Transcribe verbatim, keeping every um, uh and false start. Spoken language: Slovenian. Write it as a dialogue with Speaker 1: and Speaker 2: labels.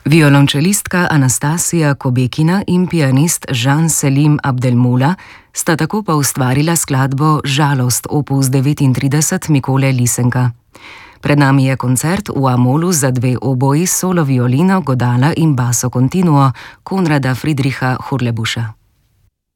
Speaker 1: Violončelistka Anastasija Kobekina in pianist Jean Selim Abdelmoula sta tako pa ustvarila skladbo Žalost opus devetintrideset Mikole Lisenka. Pred nami je koncert v A-molu za dve oboji, solo violino, godala in basso continuo Konrada Friedricha Hurlebuša.